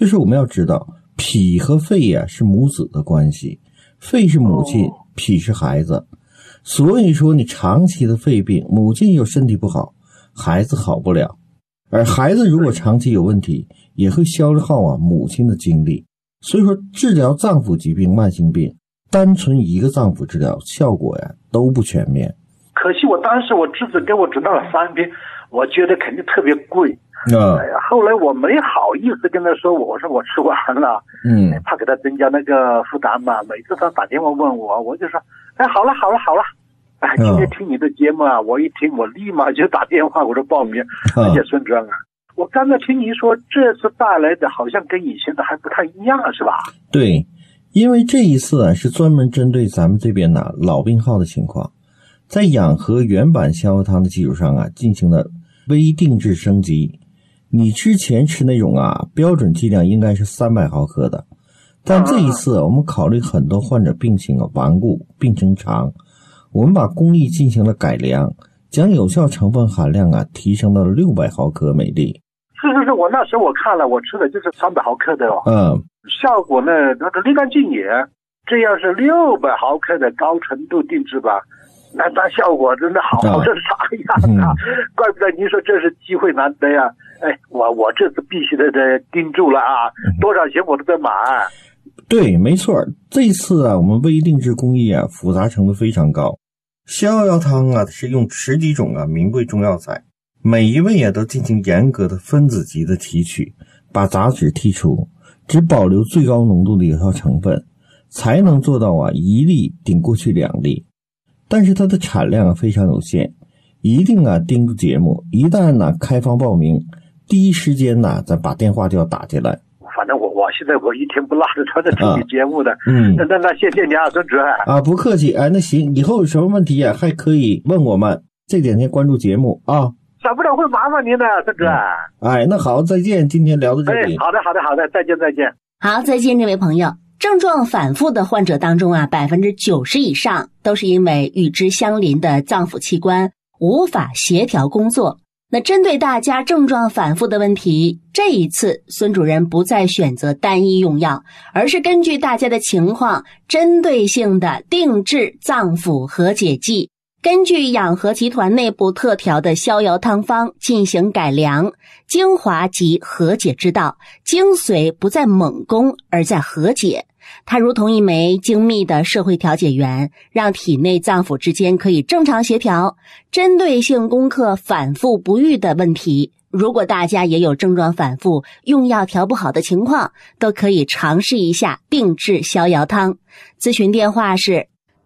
就是我们要知道，脾和肺是母子的关系，肺是母亲，脾是孩子。所以说你长期的肺病，母亲又身体不好，孩子好不了。而孩子如果长期有问题，也会消耗母亲的精力。所以说治疗脏腑疾病、慢性病，单纯一个脏腑治疗效果都不全面。 可惜我当时我侄子给我诊断了3瓶，我觉得肯定特别贵。后来我没好意思跟他说，我说我吃完了，怕给他增加那个负担嘛。每次他打电话问我，我就说，好了。今天听你的节目我一听我立马就打电话，我说报名。而且孙主任我刚才听你说这次带来的好像跟以前的还不太一样，是吧？ 对，因为这一次是专门针对咱们这边的老病号的情况，在养和原版逍遥汤的基础上进行了微定制升级。你之前吃那种标准剂量应该是300毫克的，但这一次我们考虑很多患者病情顽固，病程长，我们把工艺进行了改良，将有效成分含量提升到了600毫克每粒。 是，我那时候我看了，我吃的就是300毫克的效果呢那个立竿见影。这要是600毫克的高程度定制吧，那效果真的好这啥样怪不得您说这是机会难得呀。我这次必须得盯住了多少钱我都在买。 对，没错，这次我们微定制工艺复杂程度非常高。逍遥汤是用10几种名贵中药材，每一味都进行严格的分子级的提取，把杂质剔除，只保留最高浓度的有效成分，才能做到1粒顶过去2粒。但是它的产量非常有限，一定盯住节目，一旦开放报名，第一时间咱把电话就要打进来。 反正我现在我一天不落的穿着听你节目的。那谢谢你孙主任不客气。那行，以后有什么问题还可以问我们，这2天关注节目少不了会麻烦您的孙主任。 那好，再见，今天聊到这里。 好的，再见。 好，再见，这位朋友。症状反复的患者当中90%以上都是因为与之相邻的脏腑器官无法协调工作。那针对大家症状反复的问题，这一次孙主任不再选择单一用药，而是根据大家的情况，针对性的定制脏腑和解剂，根据养和集团内部特调的逍遥汤方进行改良，精华及和解之道，精髓不在猛攻，而在和解。它如同一枚精密的社会调解员，让体内脏腑之间可以正常协调，针对性攻克反复不愈的问题。如果大家也有症状反复、用药调不好的情况，都可以尝试一下定制逍遥汤。咨询电话是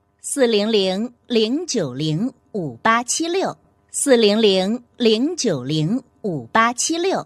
400-090-5876 400-090-5876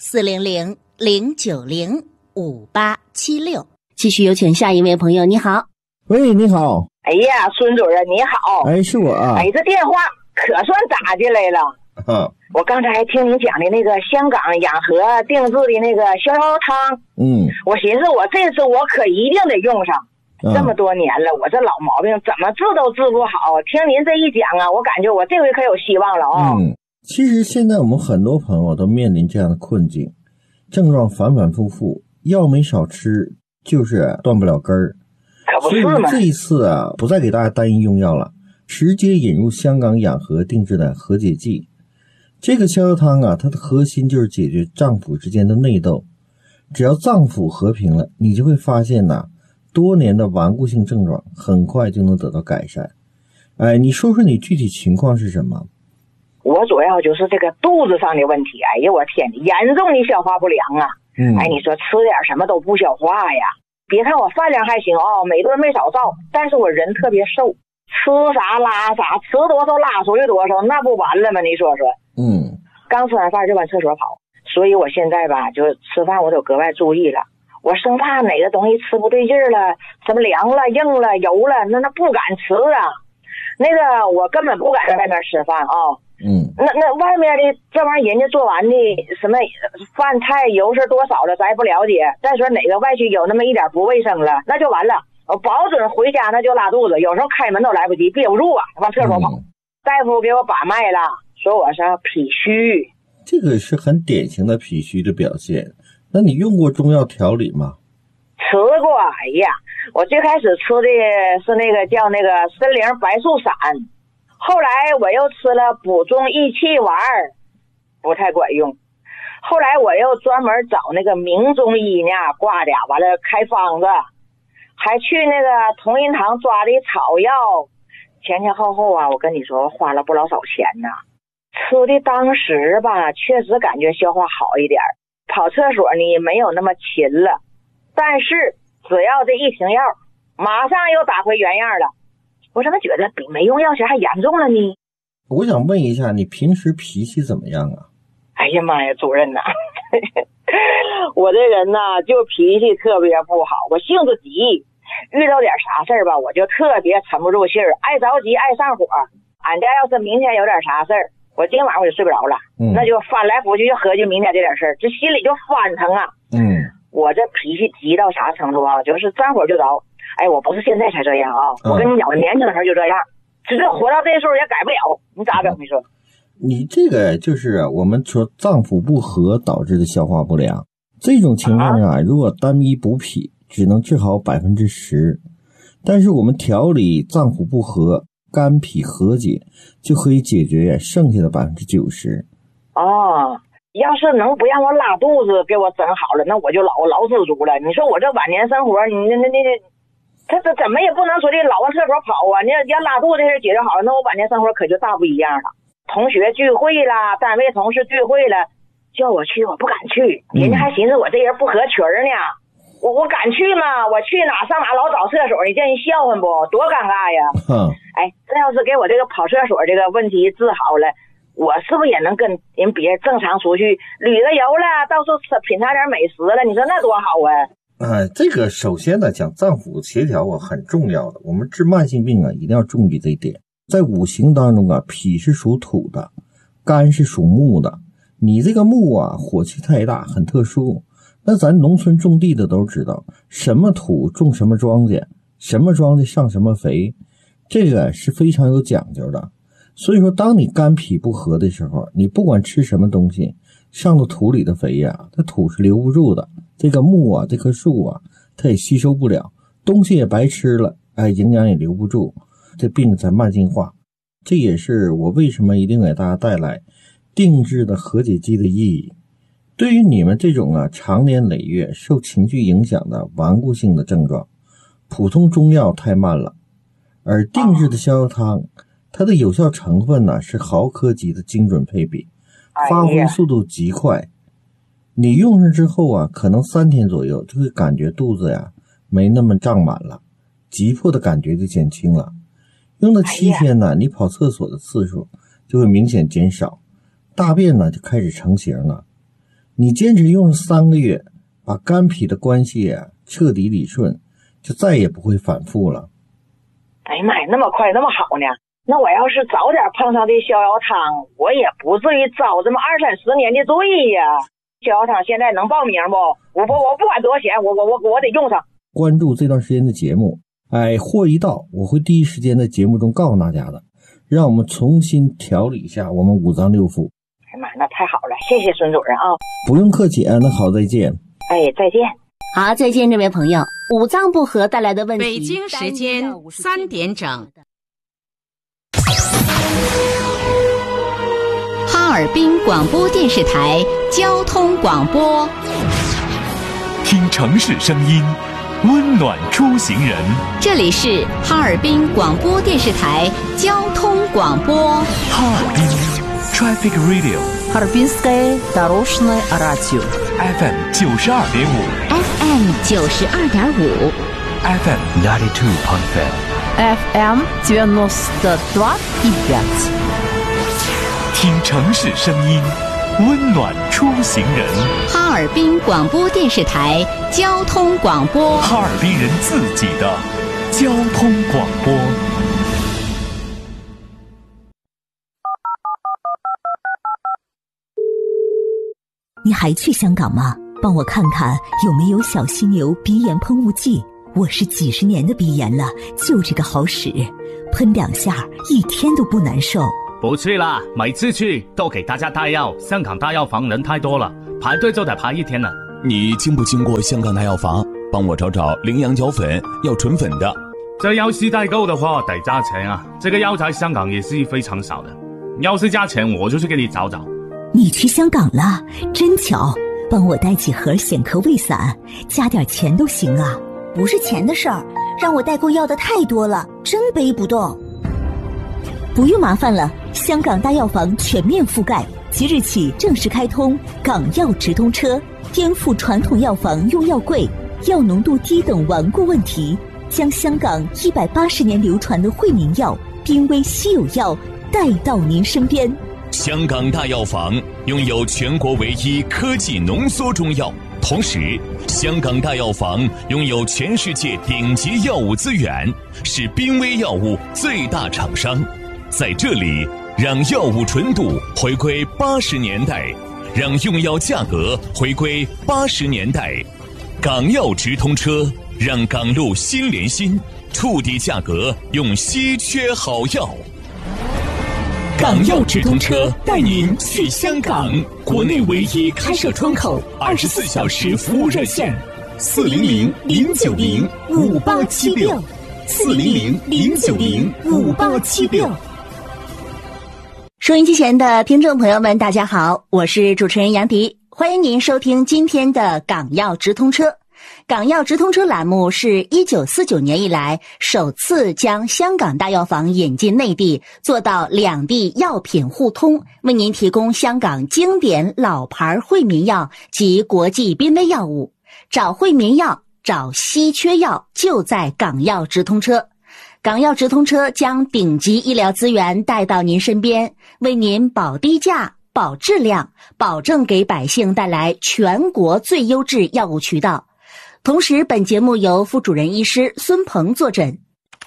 400-090-5876。继续有请下一位朋友。你好。 喂，你好。 哎呀，孙主任你好。 是我这电话可算打进来了。我刚才还听您讲的那个香港养和定制的那个逍遥汤，我寻思我这次我可一定得用上。这么多年了，我这老毛病怎么治都治不好。听您这一讲我感觉我这回可有希望了其实现在我们很多朋友都面临这样的困境，症状反反复复，药没少吃，就是断不了根儿。 可不是吗？ 所以这一次不再给大家单一用药了，直接引入香港养和定制的和解剂。这个逍遥汤它的核心就是解决脏腑之间的内斗。只要脏腑和平了，你就会发现多年的顽固性症状很快就能得到改善。你说说你具体情况是什么？ 我主要就是这个肚子上的问题。哎呀，我天，严重的消化不良你说吃点什么都不消化呀。别看我饭量还行每顿没少造，但是我人特别瘦，吃啥拉啥，吃多少拉出去多少，那不完了吗？你说说。刚吃完饭就往厕所跑，所以我现在吧，就吃饭我都格外注意了。我生怕哪个东西吃不对劲儿了，什么凉了、硬了、油了，那不敢吃那个我根本不敢在外面吃饭那外面的这玩意儿人家做完的什么饭菜油是多少的咱也不了解，再说哪个外区有那么一点不卫生了，那就完了，我保准回家那就拉肚子，有时候开门都来不及，憋不住往厕所跑。大夫给我把脉了，说我是脾虚。 这个是很典型的脾虚的表现。 那你用过中药调理吗？ 吃过，哎呀，我最开始吃的是那个叫那个参苓白术散，后来我又吃了补中益气丸，不太管用。后来我又专门找那个名中医呢挂的，完了开方子，还去那个同仁堂抓的草药，前后啊，我跟你说花了不老少钱呢。吃的当时吧，确实感觉消化好一点，跑厕所呢没有那么勤了，但是只要这一停药，马上又打回原样了。我怎么觉得比没用药时还严重了呢？ 我想问一下，你平时脾气怎么样啊？ 哎呀妈呀，主任呐，我这人呐就脾气特别不好，我性子急，遇到点啥事儿吧，我就特别沉不住气儿，爱着急，爱上火。俺家要是明天有点啥事儿，我今晚上我就睡不着了，那就翻来覆去就合计明天这点事儿，这心里就翻腾啊。我这脾气急到啥程度啊？就是沾火就着。哎，我不是现在才这样啊，我跟你讲，我年轻的时候就这样，只是活到这时候也改不了，你咋整？你说？ 你这个就是我们说脏腑不和导致的消化不良，这种情况啊，如果单一补脾只能治好 10%， 但是我们调理脏腑不和，肝脾和解就可以解决剩下的 90%。 哦，要是能不让我拉肚子给我整好了，那我就老知足了。你说我这晚年生活，你他这怎么也不能说的老往厕所跑啊，你要拉肚子这事解决好了，那我晚年生活可就大不一样了。同学聚会啦，单位同事聚会了，叫我去我不敢去，人家还寻思我这人不合群呢。我敢去吗？我去哪上哪老找厕所，你这人笑话不？多尴尬呀！哎，这要是给我这个跑厕所这个问题治好了，我是不是也能跟人别人正常出去旅个游了，到处品尝点美食了？你说那多好啊！ 这个首先呢，讲脏腑协调很重要的，我们治慢性病一定要注意这一点。在五行当中脾是属土的，肝是属木的。你这个木火气太大，很特殊。那咱农村种地的都知道，什么土种什么庄稼，什么庄稼上什么肥，这个是非常有讲究的。所以说，当你肝脾不和的时候，你不管吃什么东西，上到土里的肥它土是留不住的。这个木这棵树它也吸收不了，东西也白吃了，营养也留不住。这病才慢性化，这也是我为什么一定给大家带来定制的和解剂的意义。对于你们这种常年累月受情绪影响的顽固性的症状，普通中药太慢了，而定制的逍遥汤，它的有效成分是毫克级的精准配比，发挥速度极快。你用上之后可能3天左右就会感觉肚子没那么胀满了，急迫的感觉就减轻了。用到7天你跑厕所的次数就会明显减少，大便就开始成型了。你坚持用3个月，把肝脾的关系彻底理顺，就再也不会反复了。 哎呀妈呀，那么快那么好呢？那我要是早点碰上这逍遥汤，我也不至于遭这么20-30年的罪呀。逍遥汤现在能报名不？我不管多少钱，我得用上。 关注这段时间的节目，货一到我会第一时间在节目中告诉大家的，让我们重新调理一下我们五脏六腑。 哎妈，那太好了，谢谢孙主任啊！ 不用客气那好，再见。 再见。 好，再见，这位朋友。五脏不和带来的问题。 北京时间3点整。 哈尔滨广播电视台交通广播。 听城市声音，温暖出行人。 这里是哈尔滨广播电视台交通广播。 哈尔滨 Traffic Radio， Harbinskое дорожное радио FM 92.5 FM 92.5 FM 92.5 FM 92.5。 听城市声音，温暖出行人。 哈尔滨广播电视台交通广播， 哈尔滨人自己的交通广播。 你还去香港吗？帮我看看有没有小犀牛鼻炎喷雾剂。我是几十年的鼻炎了，就这个好使，喷2下1天都不难受。 不去啦，每次去都给大家带药，香港大药房人太多了，排队就得排1天了。 你经不经过香港大药房？帮我找找羚羊角粉，要纯粉的。 这要是代购的话得加钱啊，这个药在香港也是非常少的。要是加钱我就去给你找找。 你去香港了，真巧，帮我带几盒显壳胃散，加点钱都行啊。 不是钱的事儿，让我代购要的太多了，真背不动。 不用麻烦了，香港大药房全面覆盖，即日起正式开通港药直通车，颠覆传统药房用药贵、药浓度低等顽固问题，将香港180年流传的惠民药、濒危稀有药带到您身边。 香港大药房拥有全国唯一科技浓缩中药，同时香港大药房拥有全世界顶级药物资源，是濒危药物最大厂商。在这里，让药物纯度回归80年代，让用药价格回归80年代。港药直通车，让港路心连心，触底价格用稀缺好药。港药直通车带您去香港，国内唯一开设窗口，24小时服务热线，400-090-5876，400-090-5876。 收音机前的听众朋友们，大家好，我是主持人杨迪，欢迎您收听今天的港药直通车。港药直通车栏目是1949年以来首次将香港大药房引进内地，做到两地药品互通，为您提供香港经典老牌惠民药及国际濒危药物。找惠民药，找稀缺药，就在港药直通车。港药直通车将顶级医疗资源带到您身边，为您保低价、保质量，保证给百姓带来全国最优质药物渠道。同时，本节目由副主任医师孙鹏坐诊。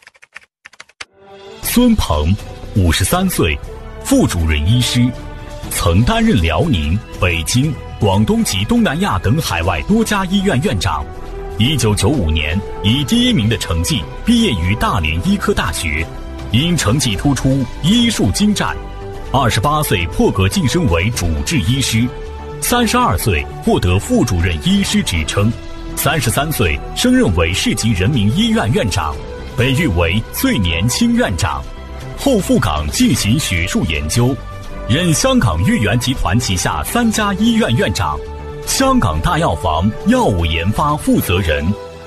孙鹏，53岁，副主任医师，曾担任辽宁、北京、广东及东南亚等海外多家医院院长。1995年以第1名的成绩毕业于大连医科大学，因成绩突出，医术精湛。28岁破格晋升为主治医师，32岁获得副主任医师职称。33岁升任为市级人民医院院长，被誉为最年轻院长，后赴港进行学术研究，任香港豫园集团旗下3家医院院长，香港大药房药物研发负责人。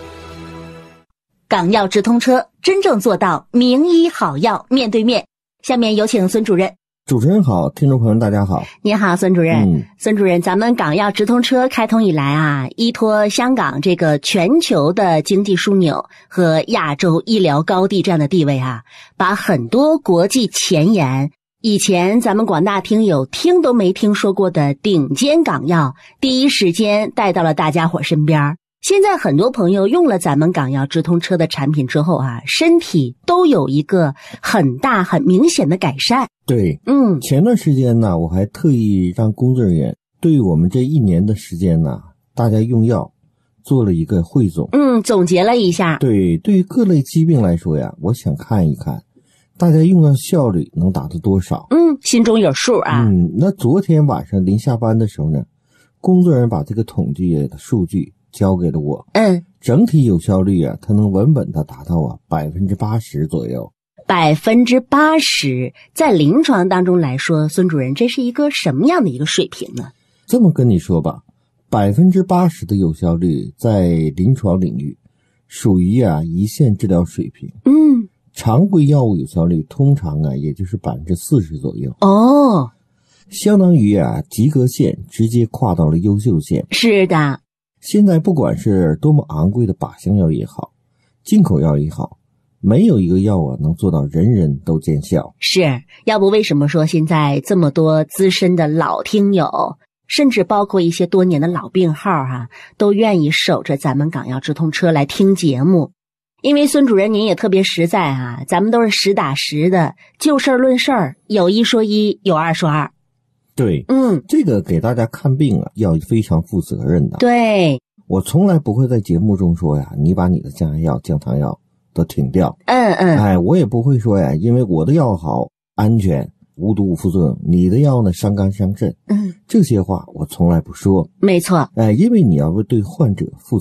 港药直通车，真正做到名医好药面对面。下面有请孙主任。 主持人好，听众朋友大家好。 您好，孙主任。孙主任，咱们港药直通车开通以来啊，依托香港这个全球的经济枢纽和亚洲医疗高地这样的地位啊，把很多国际前沿，以前咱们广大听友听都没听说过的顶尖港药，第一时间带到了大家伙身边。现在很多朋友用了咱们港药直通车的产品之后啊，身体都有一个很大很明显的改善。 对，前段时间呢，我还特意让工作人员对我们这1年的时间呢，大家用药做了一个汇总。 总结了一下。 对，对于各类疾病来说呀，我想看一看大家用药效率能达到多少。 心中有数啊。 那昨天晚上临下班的时候呢，工作人员把这个统计的数据交给了我。整体有效率啊，它能稳稳的达到80%左右。 80%，在临床当中来说，孙主任，这是一个什么样的一个水平呢？ 这么跟你说吧，80%的有效率在临床领域属于一线治疗水平。常规药物有效率通常也就是40%左右。相当于及格线直接跨到了优秀线。 是的。 现在不管是多么昂贵的靶向药也好，进口药也好，没有一个药能做到人人都见效。 是，要不为什么说现在这么多资深的老听友，甚至包括一些多年的老病号都愿意守着咱们港药直通车来听节目。因为孙主任您也特别实在咱们都是实打实的，就事论事儿，有一说一，有二说二。 对，这个给大家看病要非常负责任的。 对， 我从来不会在节目中说你把你的降压药、降糖药都停掉。我也不会说因为我的药好安全， 无毒无副作用，你的药呢伤肝伤肾。这些话我从来不说。 没错。 因为你要对患者负责。